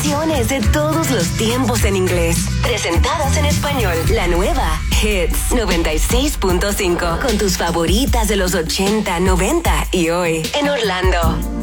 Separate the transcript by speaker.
Speaker 1: canciones de todos los tiempos en inglés, presentadas en español. La nueva Hits 96.5, con tus favoritas de los 80, 90 y hoy en Orlando.